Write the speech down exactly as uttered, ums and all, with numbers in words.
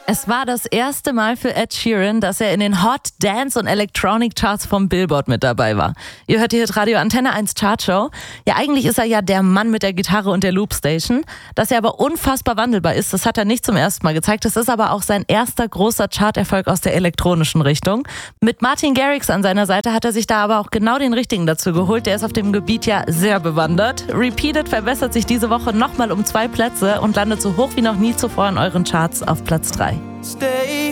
Es war das erste Mal für Ed Sheeran, dass er in den Hot Dance und Electronic Charts vom Billboard mit dabei war. Ihr hört hier Radio Antenne eins Chartshow. Ja, eigentlich ist er ja der Mann mit der Gitarre und der Loopstation. Dass er aber unfassbar wandelbar ist, das hat er nicht zum ersten Mal gezeigt. Das ist aber auch sein erster großer Charterfolg aus der elektronischen Richtung. Mit Martin Garrix an seiner Seite hat er sich da aber auch genau den richtigen dazu geholt. Der ist auf dem Gebiet ja sehr bewandert. Repeated verbessert sich diese Woche nochmal um zwei Plätze und landet so hoch wie noch nie zuvor in euren Charts auf Platz drei. Stay